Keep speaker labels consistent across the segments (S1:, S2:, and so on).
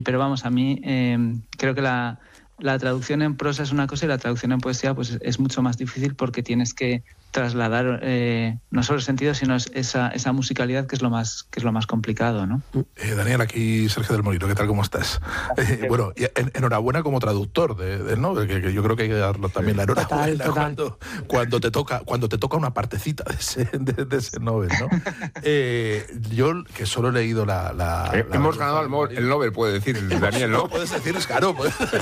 S1: Pero vamos, a mí creo que la traducción en prosa es una cosa y la traducción en poesía pues es mucho más difícil porque tienes que trasladar no solo el sentido, sino esa musicalidad que es lo más complicado, ¿no?
S2: Daniel, aquí Sergio del Molino, ¿qué tal? ¿Cómo estás? Bueno, enhorabuena como traductor, ¿no? Que yo creo que hay que darlo también la enhorabuena
S3: total.
S2: cuando te toca una partecita de ese Nobel, ¿no? Yo, que solo he leído
S4: hemos ganado el Nobel, puede decir Daniel, ¿no?
S2: Puedes decir, claro,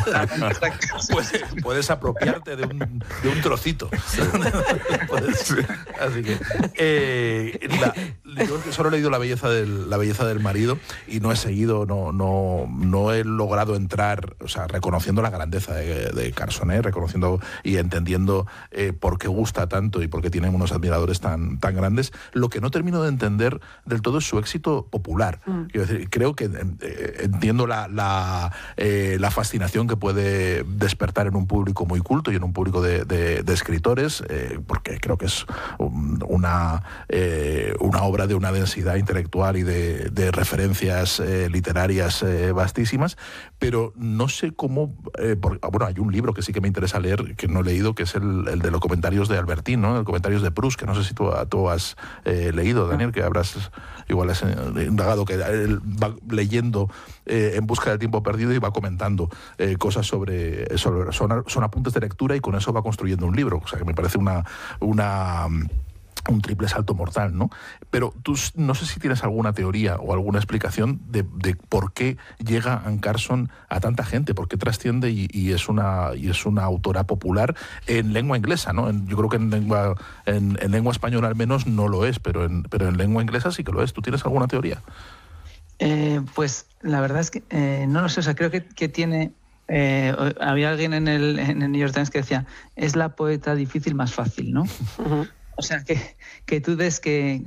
S2: puedes apropiarte de un trocito. Así que yo solo he leído La belleza del marido y no he seguido, no he logrado entrar, o sea, reconociendo la grandeza de Carson, reconociendo y entendiendo por qué gusta tanto y por qué tiene unos admiradores tan grandes. Lo que no termino de entender del todo es su éxito popular. Quiero decir, creo que entiendo la fascinación que puede despertar en un público muy culto y en un público de escritores, porque creo que es una obra de una densidad intelectual y de referencias literarias vastísimas, pero no sé cómo... bueno, hay un libro que sí que me interesa leer, que no he leído, que es el de los comentarios de Albertín, ¿no? El comentarios de Proust, que no sé si tú has leído, Daniel, que igual has indagado, que él va leyendo en busca del tiempo perdido y va comentando cosas son apuntes de lectura y con eso va construyendo un libro. O sea, que me parece un triple salto mortal, ¿no? Pero tú no sé si tienes alguna teoría o alguna explicación de por qué llega Anne Carson a tanta gente, por qué trasciende y es una autora popular en lengua inglesa, ¿no? Yo creo que en lengua española al menos no lo es, pero en lengua inglesa sí que lo es. ¿Tú tienes alguna teoría?
S1: Pues la verdad es que no lo sé, o sea, creo que tiene... había alguien en el New York Times que decía, es la poeta difícil más fácil, ¿no? Uh-huh. O sea, que tú ves que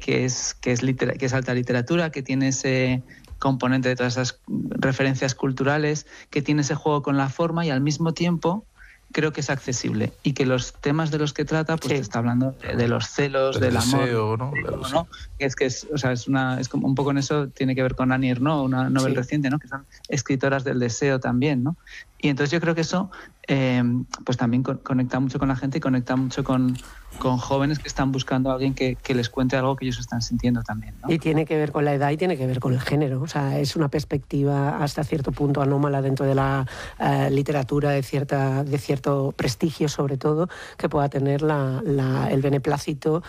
S1: es alta literatura, que tiene ese componente de todas esas referencias culturales, que tiene ese juego con la forma y al mismo tiempo creo que es accesible y que los temas de los que trata, pues te está hablando de los celos, del
S2: deseo,
S1: amor,
S2: ¿no?
S1: Es como un poco en eso tiene que ver con Annie Ernaux, una novela reciente, ¿no? Que son escritoras del deseo también, ¿no? Y entonces yo creo que eso pues también conecta mucho con la gente y conecta mucho con jóvenes que están buscando a alguien que les cuente algo que ellos están sintiendo también, ¿no?
S3: Y tiene que ver con la edad y tiene que ver con el género. O sea, es una perspectiva hasta cierto punto anómala dentro de la literatura de cierto prestigio, sobre todo, que pueda tener el beneplácito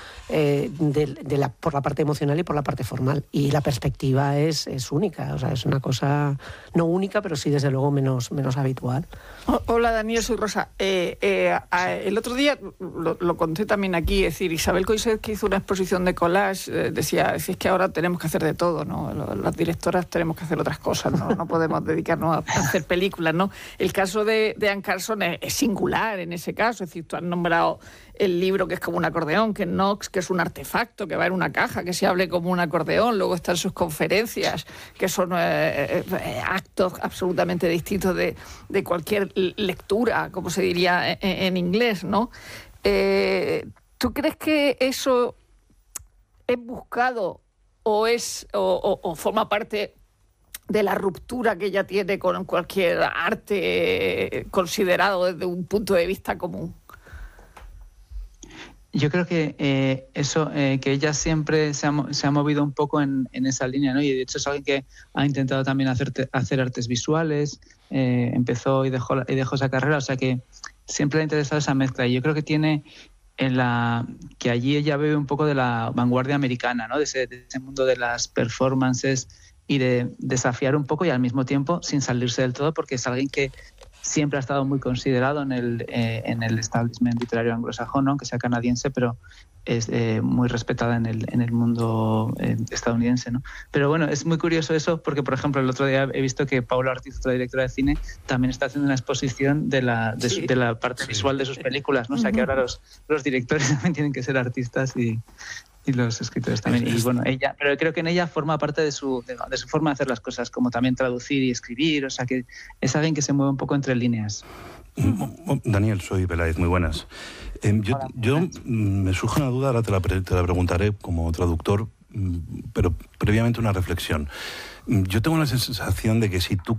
S3: por la parte emocional y por la parte formal. Y la perspectiva es única. O sea, es una cosa no única, pero sí desde luego menos habitual.
S5: Hola Daniel, soy Rosa. El otro día lo conté también aquí, es decir, Isabel Coixet, que hizo una exposición de collage, decía, si es que ahora tenemos que hacer de todo, ¿no? Las directoras tenemos que hacer otras cosas, no podemos dedicarnos a hacer películas, ¿no? El caso de Anne Carson es singular en ese caso, es decir, tú has nombrado el libro que es como un acordeón, que es Knox, que es un artefacto que va en una caja, que se hable como un acordeón, luego están sus conferencias, que son actos absolutamente distintos de cualquier lectura, como se diría en inglés, ¿no? ¿Tú crees que eso es buscado o forma parte de la ruptura que ella tiene con cualquier arte considerado desde un punto de vista común?
S1: Yo creo que que ella siempre se ha movido un poco en esa línea, ¿no? Y de hecho es alguien que ha intentado también hacer artes visuales, empezó y dejó esa carrera, o sea que siempre le ha interesado esa mezcla. Y yo creo que tiene que allí ella bebe un poco de la vanguardia americana, ¿no? De ese mundo de las performances y de desafiar un poco y al mismo tiempo sin salirse del todo, porque es alguien que siempre ha estado muy considerado en el establishment literario anglosajón, ¿no? Aunque sea canadiense, pero es muy respetada en el mundo estadounidense, ¿no? Pero bueno, es muy curioso eso porque, por ejemplo, el otro día he visto que Paula Ortiz, otra directora de cine, también está haciendo una exposición de la parte visual de sus películas, ¿no? O sea que ahora los directores también tienen que ser artistas y los escritores también. Y bueno, pero creo que en ella forma parte de su forma de hacer las cosas, como también traducir y escribir, o sea que es alguien que se mueve un poco entre líneas.
S6: Daniel, soy Peláez, muy buenas. Yo me surge una duda, ahora te la preguntaré como traductor. pero previamente una reflexión. Yo tengo la sensación de que si tú